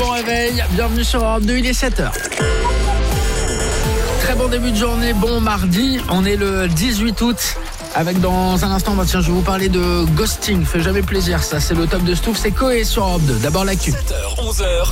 bon réveil, bienvenue sur Europe 2, il est 7h. Très bon début de journée, bon mardi, on est le 18 août. Avec dans un instant, je vais vous parler de ghosting, fait jamais plaisir ça, c'est le top de Stouff, c'est Coé sur Europe 2. D'abord l'actu. 7h, 11h.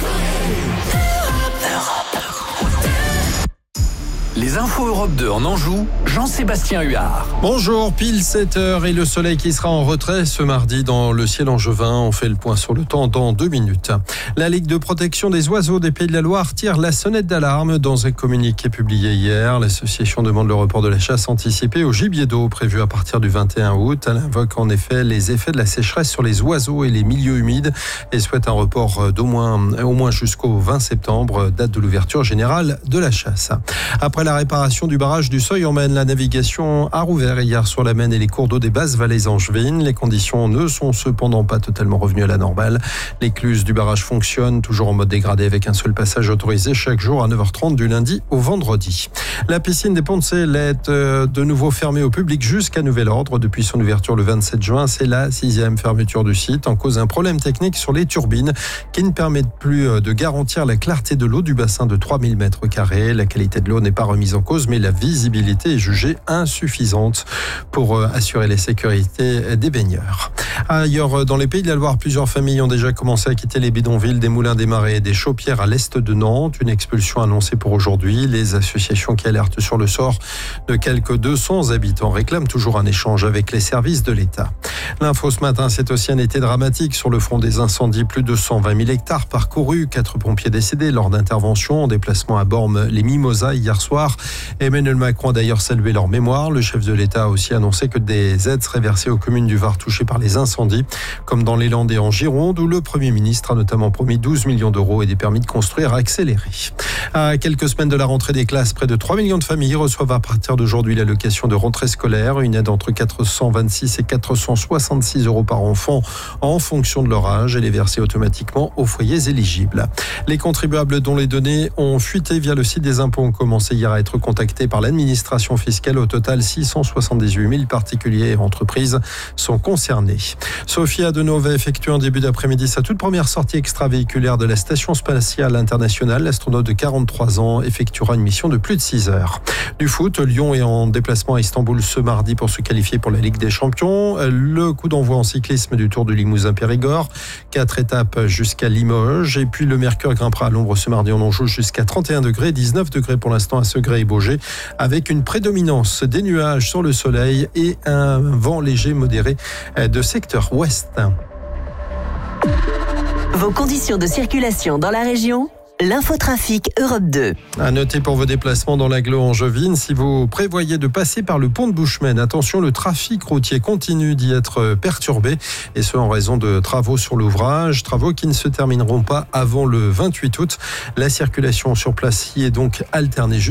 Les infos Europe 2 en Anjou, Jean-Sébastien Huard. Bonjour, pile 7h et le soleil qui sera en retrait ce mardi dans le ciel angevin. On fait le point sur le temps dans 2 minutes. La Ligue de protection des oiseaux des Pays de la Loire tire la sonnette d'alarme dans un communiqué publié hier. L'association demande le report de la chasse anticipée au gibier d'eau prévu à partir du 21 août. Elle invoque en effet les effets de la sécheresse sur les oiseaux et les milieux humides et souhaite un report au moins jusqu'au 20 septembre, date de l'ouverture générale de la chasse. Après la réparation du barrage du Seuil en Maine, la navigation a rouvert hier sur la Maine et les cours d'eau des basses vallées angevines. Les conditions ne sont cependant pas totalement revenues à la normale. L'écluse du barrage fonctionne toujours en mode dégradé avec un seul passage autorisé chaque jour à 9h30 du lundi au vendredi. La piscine des Ponts-de-Cé est de nouveau fermée au public jusqu'à nouvel ordre. Depuis son ouverture le 27 juin, c'est la 6e fermeture du site en cause d'un problème technique sur les turbines qui ne permettent plus de garantir la clarté de l'eau du bassin de 3000 m². La qualité de l'eau n'est pas remise en cause, mais la visibilité est jugée insuffisante pour assurer la sécurité des baigneurs. Ailleurs, dans les Pays de la Loire, plusieurs familles ont déjà commencé à quitter les bidonvilles des Moulins des Marais et des Chaupières à l'est de Nantes. Une expulsion annoncée pour aujourd'hui. Les associations qui alertent sur le sort de quelques 200 habitants réclament toujours un échange avec les services de l'État. L'info ce matin, c'est aussi un été dramatique sur le front des incendies. Plus de 120 000 hectares parcourus, 4 pompiers décédés lors d'interventions en déplacement à Bormes-les-Mimosas hier soir. Emmanuel Macron a d'ailleurs salué leur mémoire. Le chef de l'État a aussi annoncé que des aides seraient versées aux communes du Var touchées par les incendies, comme dans les Landes et en Gironde, où le Premier ministre a notamment promis 12 millions d'euros et des permis de construire accélérés. À quelques semaines de la rentrée des classes, près de 3 millions de familles reçoivent à partir d'aujourd'hui l'allocation de rentrée scolaire, une aide entre 426 et 466 euros par enfant en fonction de leur âge. Elle est versée automatiquement aux foyers éligibles. Les contribuables dont les données ont fuité via le site des impôts ont commencé hier à être contactés par l'administration fiscale. Au total, 678 000 particuliers et entreprises sont concernés. Sophie Adenau va effectuer en début d'après-midi sa toute première sortie extravéhiculaire de la Station spatiale internationale. L'astronaute de 43 ans effectuera une mission de plus de 6 heures. Du foot, Lyon est en déplacement à Istanbul ce mardi pour se qualifier pour la Ligue des Champions. Le coup d'envoi en cyclisme du Tour du Limousin-Périgord. 4 étapes jusqu'à Limoges. Et puis le mercure grimpera à l'ombre ce mardi en Anjou jusqu'à 31 degrés, 19 degrés pour l'instant à Segré et Baugé, avec une prédominance des nuages sur le soleil et un vent léger modéré de secteur ouest. Vos conditions de circulation dans la région ? L'infotrafic Europe 2. À noter pour vos déplacements dans l'agglo angevine, si vous prévoyez de passer par le pont de Bouchemaine, attention, le trafic routier continue d'y être perturbé, et ce en raison de travaux sur l'ouvrage, travaux qui ne se termineront pas avant le 28 août. La circulation sur place y est donc alternée